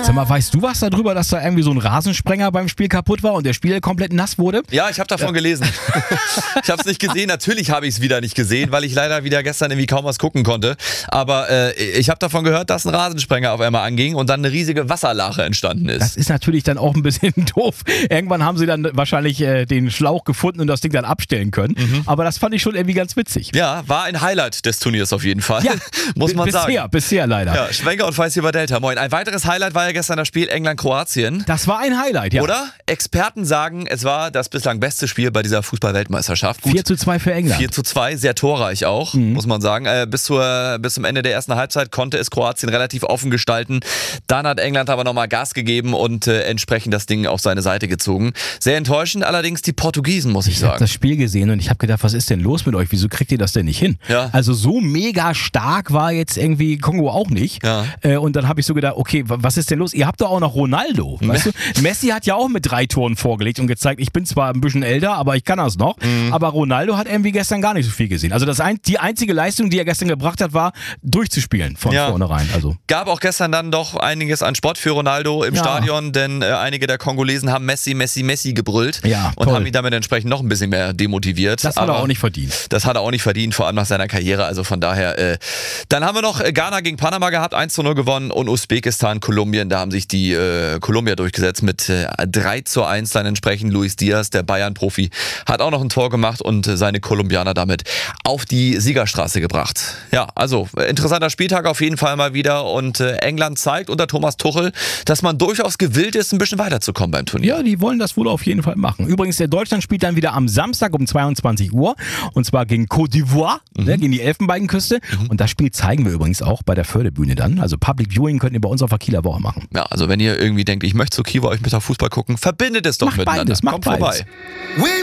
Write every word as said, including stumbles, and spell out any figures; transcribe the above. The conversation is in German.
Sag mal, weißt du was darüber, dass da irgendwie so ein Rasensprenger beim Spiel kaputt war und der Spiel komplett nass wurde? Ja, ich habe davon ja. gelesen. Ich habe es nicht gesehen. Natürlich habe ich es wieder nicht gesehen, weil ich leider wieder gestern irgendwie kaum was gucken konnte. Aber äh, ich habe davon gehört, dass ein Rasensprenger auf einmal anging und dann eine riesige Wasserlache entstanden ist. Das ist natürlich dann auch ein bisschen doof. Irgendwann haben sie dann wahrscheinlich äh, den Schlauch gefunden und das Ding dann abstellen können. Mhm. Aber das fand ich schon irgendwie ganz witzig. Ja, war ein Highlight des Turniers auf jeden Fall. Ja, muss man bisher, sagen. Bisher, bisher leider. Ja, Schwenker und Weiß hier bei Delta. Moin. Ein weiteres Highlight war ja gestern das Spiel England-Kroatien. Das war ein Highlight, ja. Oder? Experten sagen, es war das bislang beste Spiel bei dieser Fußball-Weltmeisterschaft. vier zu zwei für England. vier zu zwei, sehr torreich auch, mhm. muss man sagen. Äh, bis, zur, bis zum Ende der ersten Halbzeit konnte es Kroatien relativ offen gestalten. Dann hat England aber nochmal Gas gegeben und äh, entsprechend das Ding auf seine Seite gezogen. Sehr enttäuschend allerdings die Portugiesen, muss ich, ich sagen. Ich habe das Spiel gesehen und ich habe gedacht, was ist denn los mit euch? Wieso kriegt ihr das denn nicht hin? Ja. Also so mega stark war jetzt irgendwie Kongo auch nicht. Ja. Äh, und dann habe ich so gedacht, okay, was ist denn los? Ihr habt doch auch noch Ronaldo. Weißt du? Messi hat ja auch mit drei Toren vorgelegt und gezeigt, ich bin zwar ein bisschen älter, aber ich kann das noch. Mhm. Aber Ronaldo hat irgendwie gestern gar nicht so viel gesehen. Also das ein, die einzige Leistung, die er gestern gebracht hat, war durchzuspielen von ja. vornherein. Also. Gab auch gestern dann doch einiges an Sport für Ronaldo im ja. Stadion, denn äh, einige der Kongolesen haben Messi, Messi, Messi gebrüllt ja, und haben ihn damit entsprechend noch ein bisschen mehr demotiviert. Das hat aber er auch nicht verdient. Das hat er auch nicht verdient, vor allem nach seiner Karriere. Also von daher, äh, dann haben wir noch Ghana gegen Panama gehabt, eins zu null gewonnen und Usbekistan, Kolumbien, da haben sich die äh, Kolumbier durchgesetzt mit äh, drei zu eins dann entsprechend. Luis Diaz, der Bayern-Profi, hat auch noch ein Tor gemacht und äh, seine Kolumbianer damit auf die Siegerstraße gebracht. Ja, also interessanter Spieltag auf jeden Fall mal wieder und äh, England zeigt unter Thomas Tuchel, dass man durchaus gewillt ist, ein bisschen weiterzukommen beim Turnier. Ja, die wollen das wohl auf jeden Fall machen. Übrigens, der Deutschland spielt dann wieder am Samstag um zweiundzwanzig Uhr und zwar gegen Côte d'Ivoire, mhm. ne, gegen die Elfenbeinküste. Mhm. Und das Spiel zeigen wir übrigens auch bei der Förderbühne dann. Also Public Viewing könnt ihr bei uns auf der Kieler Woche machen. Ja, also wenn ihr irgendwie denkt, ich möchte zu Kiewer euch mit der Fußball gucken, verbindet es doch macht miteinander. Beides, macht Kommt beides. vorbei.